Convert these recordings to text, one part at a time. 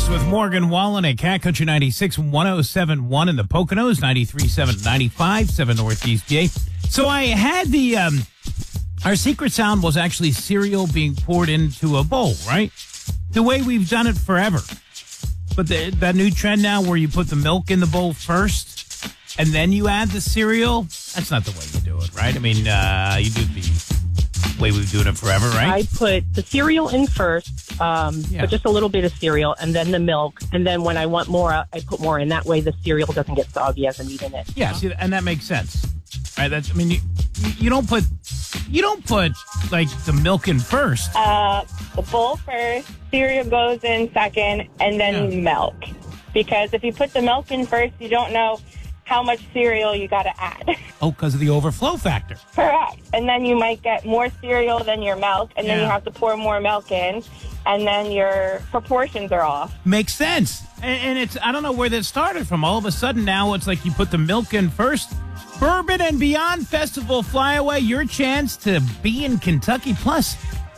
Breakfast with Morgan Wallen at Cat Country 96, 107.1 in the Poconos, 93.7, 95.7 Northeast PA. So I had our secret sound was actually cereal being poured into a bowl, right? The way we've done it forever. But that new trend now where you put the milk in the bowl first and then you add the cereal, that's not the way you do it, right? I mean, you do the way we've doing it forever, right? I put the cereal in first, but just a little bit of cereal, and then the milk. And then when I want more, I put more in. That way the cereal doesn't get soggy as I'm eating it. Yeah, see, and that makes sense. Right? You don't put like the milk in first. The bowl first, cereal goes in second, and then milk. Because if you put the milk in first, you don't know how much cereal you got to add. Oh, because of the overflow factor. Correct. And then you might get more cereal than your milk, and then you have to pour more milk in, and then your proportions are off. Makes sense. And it's, I don't know where that started from. All of a sudden now it's like you put the milk in first. Bourbon and Beyond Festival Flyaway, your chance to be in Kentucky, plus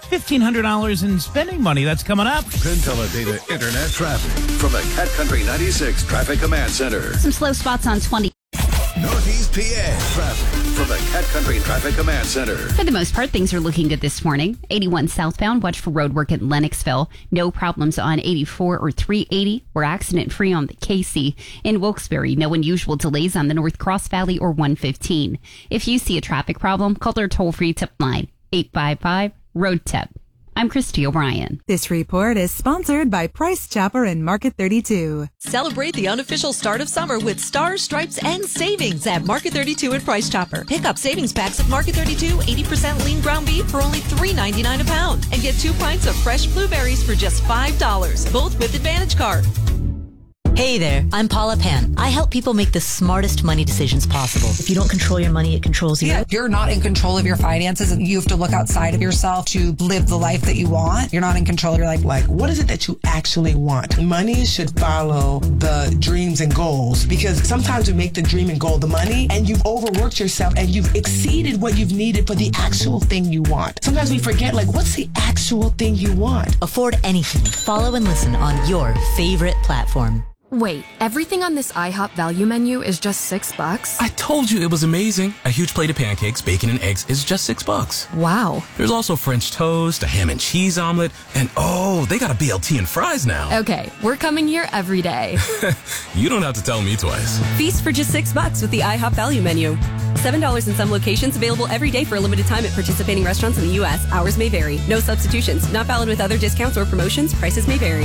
$1,500 in spending money. That's coming up. PinTeleData Internet traffic from the Cat Country 96 Traffic Command Center. Some slow spots on 20. Northeast PA traffic from the Cat Country Traffic Command Center. For the most part, things are looking good this morning. 81 southbound, watch for road work at Lennoxville. No problems on 84 or 380. We're accident-free on the KC. In Wilkes-Barre, no unusual delays on the North Cross Valley or 115. If you see a traffic problem, call their toll-free tip line, 855-ROAD-TIP. I'm Christy O'Brien. This report is sponsored by Price Chopper and Market 32. Celebrate the unofficial start of summer with stars, stripes, and savings at Market 32 and Price Chopper. Pick up savings packs of Market 32 80% lean ground beef for only $3.99 a pound. And get 2 pints of fresh blueberries for just $5, both with Advantage Card. Hey there, I'm Paula Pan. I help people make the smartest money decisions possible. If you don't control your money, it controls you. Yeah, you're not in control of your finances, and you have to look outside of yourself to live the life that you want. You're not in control of your life. Like, what is it that you actually want? Money should follow the dreams and goals, because sometimes we make the dream and goal the money, and you've overworked yourself, and you've exceeded what you've needed for the actual thing you want. Sometimes we forget, like, what's the actual thing you want? Afford anything. Follow and listen on your favorite platform. Wait, everything on this IHOP value menu is just $6? I told you it was amazing. A huge plate of pancakes, bacon, and eggs is just $6. Wow. There's also French toast, a ham and cheese omelet, and oh, they got a BLT and fries now. Okay, we're coming here every day. You don't have to tell me twice. Feast for just $6 with the IHOP value menu. $7 in some locations, available every day for a limited time at participating restaurants in the U.S. Hours may vary. No substitutions. Not valid with other discounts or promotions. Prices may vary.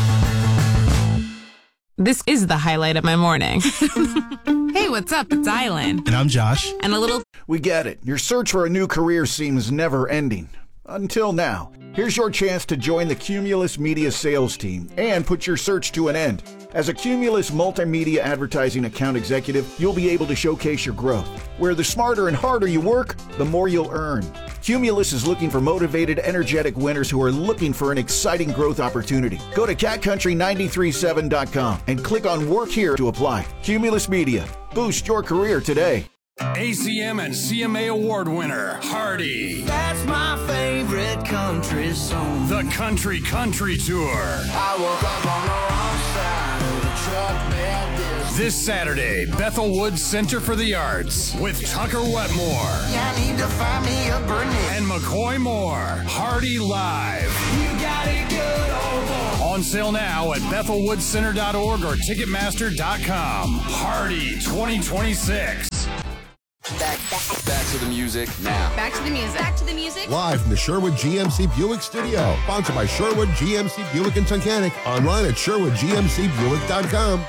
This is the highlight of my morning. Hey, what's up? It's Island. And I'm Josh. And a little... We get it. Your search for a new career seems never ending. Until now. Here's your chance to join the Cumulus Media sales team and put your search to an end. As a Cumulus multimedia advertising account executive, you'll be able to showcase your growth. Where the smarter and harder you work, the more you'll earn. Cumulus is looking for motivated, energetic winners who are looking for an exciting growth opportunity. Go to catcountry937.com and click on Work Here to apply. Cumulus Media. Boost your career today. ACM and CMA award winner, Hardy. That's my favorite country song. The Country Tour. I woke up on the wrong side of the truck bed. This Saturday, Bethel Woods Center for the Arts with Tucker Wetmore. I need to find me a Burnett. And McCoy Moore. Hardy Live. You got it good, old boy. On sale now at BethelWoodsCenter.org or Ticketmaster.com. Hardy 2026. Back to the music now. Back to the music. Back to the music. Live from the Sherwood GMC Buick Studio. Sponsored by Sherwood GMC Buick and Tunkhannock. Online at SherwoodGMCBuick.com.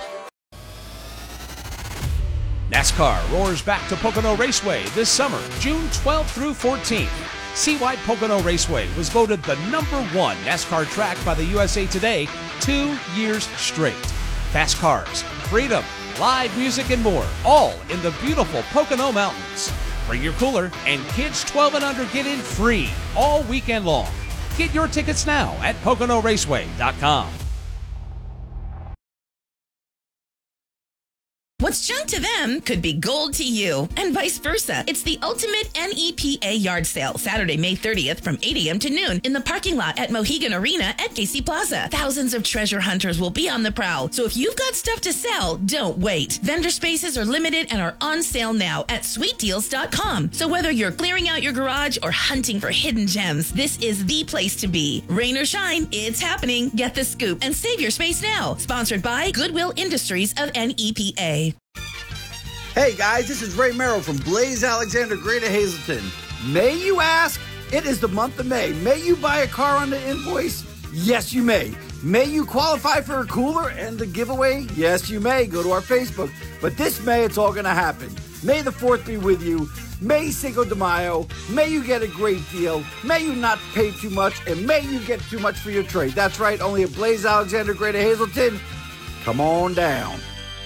NASCAR roars back to Pocono Raceway this summer, June 12th through 14th. Seawide Pocono Raceway was voted the #1 NASCAR track by the USA Today 2 years straight. Fast cars, freedom, live music, and more, all in the beautiful Pocono Mountains. Bring your cooler, and kids 12 and under get in free all weekend long. Get your tickets now at PoconoRaceway.com. What's junk to them could be gold to you, and vice versa. It's the ultimate NEPA yard sale, Saturday, May 30th from 8 a.m. to noon in the parking lot at Mohegan Arena at Casey Plaza. Thousands of treasure hunters will be on the prowl, so if you've got stuff to sell, don't wait. Vendor spaces are limited and are on sale now at sweetdeals.com. So whether you're clearing out your garage or hunting for hidden gems, this is the place to be. Rain or shine, it's happening. Get the scoop and save your space now. Sponsored by Goodwill Industries of NEPA. Hey guys, this is Ray Merrill from Blaze Alexander, Greater Hazleton. May you ask? It is the month of May. May you buy a car on the invoice? Yes, you may. May you qualify for a cooler and the giveaway? Yes, you may. Go to our Facebook. But this May, it's all going to happen. May the 4th be with you. May Cinco de Mayo. May you get a great deal. May you not pay too much. And may you get too much for your trade. That's right, only at Blaze Alexander, Greater Hazleton. Come on down.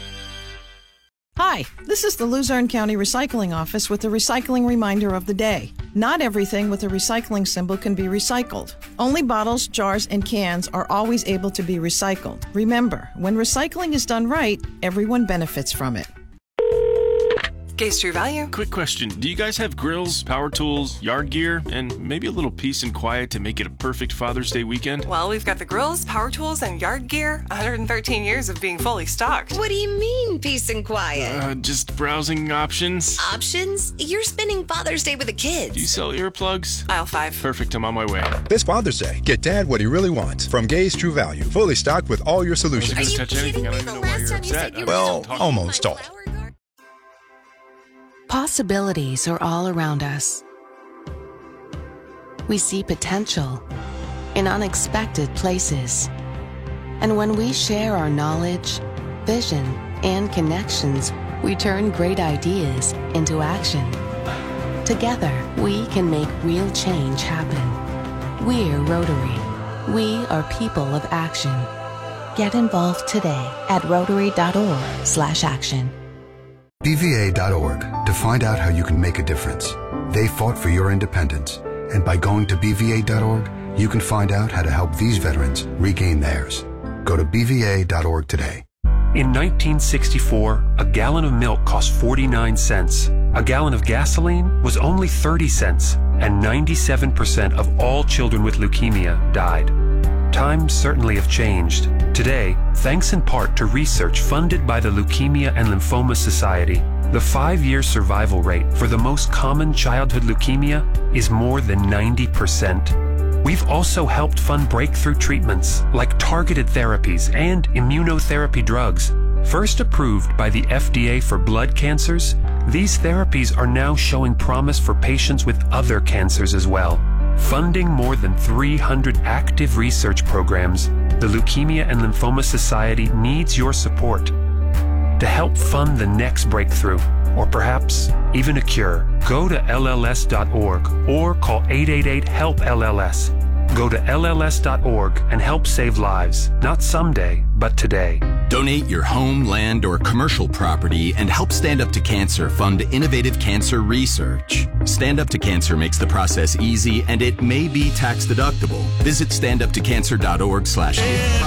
Hi, this is the Luzerne County Recycling Office with the recycling reminder of the day. Not everything with a recycling symbol can be recycled. Only bottles, jars, and cans are always able to be recycled. Remember, when recycling is done right, everyone benefits from it. Gaze True Value. Quick question. Do you guys have grills, power tools, yard gear, and maybe a little peace and quiet to make it a perfect Father's Day weekend? Well, we've got the grills, power tools, and yard gear. 113 years of being fully stocked. What do you mean, peace and quiet? Just browsing options. Options? You're spending Father's Day with the kids. Do you sell earplugs? Aisle 5. Perfect, I'm on my way. This Father's Day, get Dad what he really wants from Gaze True Value. Fully stocked with all your solutions. I wasn't going to touch anything. I don't even know why you're upset. Well, almost all. Possibilities are all around us. We see potential in unexpected places. And when we share our knowledge, vision, and connections, we turn great ideas into action. Together, we can make real change happen. We're Rotary. We are people of action. Get involved today at Rotary.org/action. BVA.org to find out how you can make a difference. They fought for your independence, and by going to BVA.org, you can find out how to help these veterans regain theirs. Go to BVA.org today. In 1964, a gallon of milk cost 49 cents. A gallon of gasoline was only 30 cents, and 97% of all children with leukemia died. Times certainly have changed. Today, thanks in part to research funded by the Leukemia and Lymphoma Society, the 5-year survival rate for the most common childhood leukemia is more than 90%. We've also helped fund breakthrough treatments like targeted therapies and immunotherapy drugs. First approved by the FDA for blood cancers, these therapies are now showing promise for patients with other cancers as well. Funding more than 300 active research programs, the Leukemia and Lymphoma Society needs your support. To help fund the next breakthrough, or perhaps even a cure, go to LLS.org or call 888-HELP-LLS. Go to LLS.org and help save lives, not someday, but today. Donate your home, land, or commercial property and help Stand Up to Cancer fund innovative cancer research. Stand Up to Cancer makes the process easy and it may be tax deductible. Visit standuptocancer.org/give.